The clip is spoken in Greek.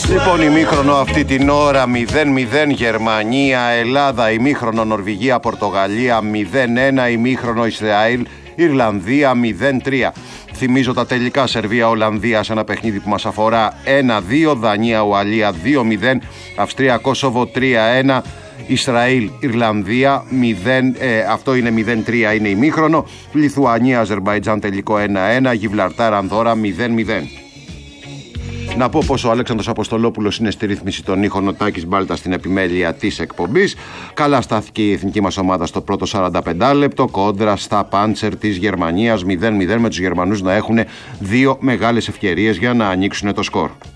Λοιπόν, ημίχρονο αυτή την ώρα 0-0 Γερμανία, Ελλάδα, ημίχρονο Νορβηγία, Πορτογαλία 0-1, ημίχρονο Ισραήλ, Ιρλανδία 0-3. Θυμίζω τα τελικά: Σερβία, Ολλανδία σε ένα παιχνίδι που μας αφορά 1-2, Δανία, Ουαλία 2-0, Αυστρία, Κόσοβο 3-1, Ισραήλ, Ιρλανδία 0, αυτό είναι 0-3, είναι ημίχρονο, Λιθουανία, Αζερμπαϊτζάν τελικό 1-1, Γιβλαρτάρ, Ανδώρα 0-0. Να πω πως ο Αλέξανδρος Αποστολόπουλος είναι στη ρύθμιση των ήχων, ο Τάκης Μπάλτα στην επιμέλεια της εκπομπής. Καλά στάθηκε η εθνική μας ομάδα στο πρώτο 45 λεπτό, κόντρα στα Πάντσερ της Γερμανίας 0-0, με τους Γερμανούς να έχουν δύο μεγάλες ευκαιρίες για να ανοίξουν το σκορ.